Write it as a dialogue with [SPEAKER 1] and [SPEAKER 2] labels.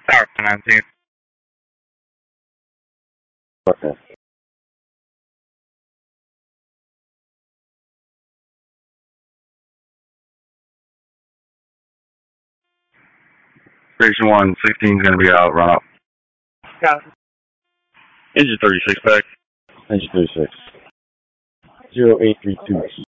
[SPEAKER 1] Tower 19.
[SPEAKER 2] Okay.
[SPEAKER 1] Station 116 is going to be out, run up.
[SPEAKER 3] Got it.
[SPEAKER 1] Engine 36 back.
[SPEAKER 2] Engine 36. 0832.